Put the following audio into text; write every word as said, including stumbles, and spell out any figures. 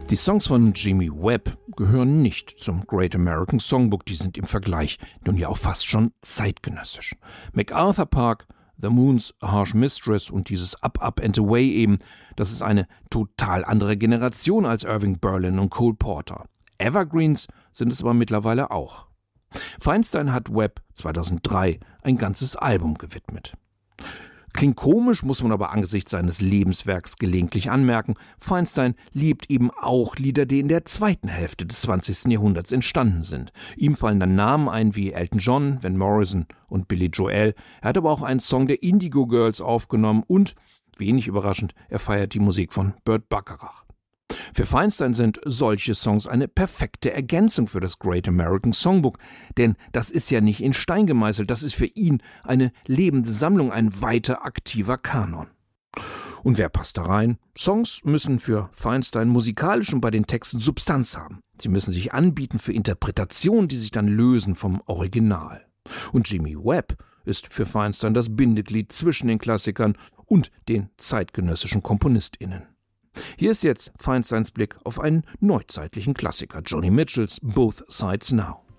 Die Songs von Jimmy Webb gehören nicht zum Great American Songbook, die sind im Vergleich nun ja auch fast schon zeitgenössisch. MacArthur Park, The Moon's Harsh Mistress und dieses Up, Up and Away eben, das ist eine total andere Generation als Irving Berlin und Cole Porter. Evergreens sind es aber mittlerweile auch. Feinstein hat Webb zweitausenddrei ein ganzes Album gewidmet. Klingt komisch, muss man aber angesichts seines Lebenswerks gelegentlich anmerken. Feinstein liebt eben auch Lieder, die in der zweiten Hälfte des zwanzigsten Jahrhunderts entstanden sind. Ihm fallen dann Namen ein wie Elton John, Van Morrison und Billy Joel. Er hat aber auch einen Song der Indigo Girls aufgenommen und, wenig überraschend, er feiert die Musik von Burt Bacharach. Für Feinstein sind solche Songs eine perfekte Ergänzung für das Great American Songbook, denn das ist ja nicht in Stein gemeißelt, das ist für ihn eine lebende Sammlung, ein weiter aktiver Kanon. Und wer passt da rein? Songs müssen für Feinstein musikalisch und bei den Texten Substanz haben. Sie müssen sich anbieten für Interpretationen, die sich dann lösen vom Original. Und Jimmy Webb ist für Feinstein das Bindeglied zwischen den Klassikern und den zeitgenössischen KomponistInnen. Hier ist jetzt Feinsteins Blick auf einen neuzeitlichen Klassiker, Joni Mitchells Both Sides Now.